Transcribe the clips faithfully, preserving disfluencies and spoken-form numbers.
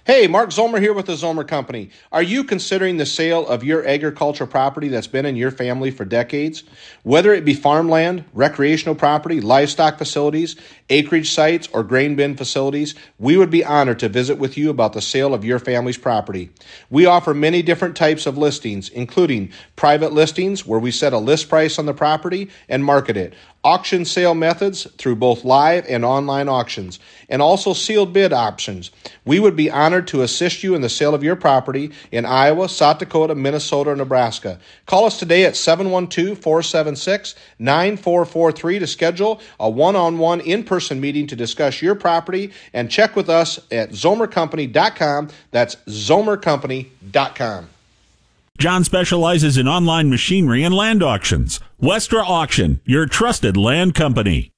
Hey, Mark Zomer here with the Zomer Company. Are you considering the sale of your agricultural property that's been in your family for decades? Whether it be farmland, recreational property, livestock facilities, acreage sites, or grain bin facilities, we would be honored to visit with you about the sale of your family's property. We offer many different types of listings, including private listings where we set a list price on the property and market it, auction sale methods through both live and online auctions, and also sealed bid options. We would be honored to assist you in the sale of your property in Iowa, South Dakota, Minnesota, or Nebraska. Call us today at seven one two, four seven six, nine four four three to schedule a one-on-one in-person meeting to discuss your property, and check with us at zomer company dot com. That's zomer company dot com. John specializes in online machinery and land auctions. Westra Auction, your trusted land company.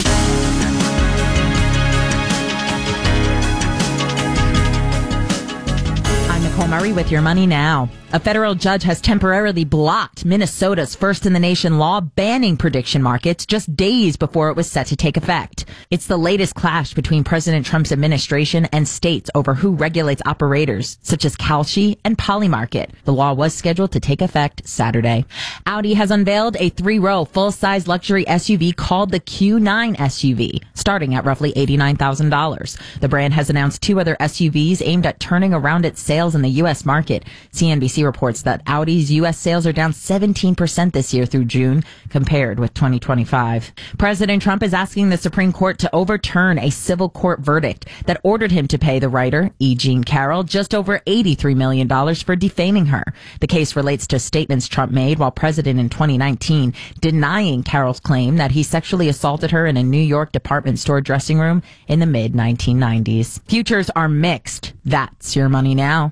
I'm Nicole Murray with Your Money Now. A federal judge has temporarily blocked Minnesota's first-in-the-nation law banning prediction markets just days before it was set to take effect. It's the latest clash between President Trump's administration and states over who regulates operators, such as Kalshi and Polymarket. The law was scheduled to take effect Saturday. Audi has unveiled a three-row full-size luxury S U V called the Q nine S U V, starting at roughly eighty-nine thousand dollars. The brand has announced two other S U Vs aimed at turning around its sales in the U S market. C N B C reports that Audi's U S sales are down seventeen percent this year through June compared with twenty twenty-five. President Trump is asking the Supreme Court to overturn a civil court verdict that ordered him to pay the writer, E. Jean Carroll, just over eighty-three million dollars for defaming her. The case relates to statements Trump made while president in twenty nineteen, denying Carroll's claim that he sexually assaulted her in a New York department store dressing room in the mid nineteen nineties. Futures are mixed. That's Your Money Now.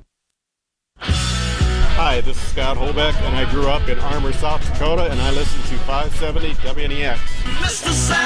Hi, this is Scott Holbeck, and I grew up in Armour, South Dakota, and I listen to five seventy W N E X.